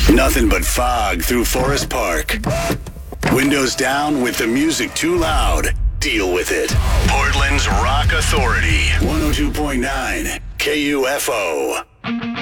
Nothing but fog through Forest Park. Windows down with the music too loud. Deal with it. Portland's Rock Authority. 102.9 KUFO.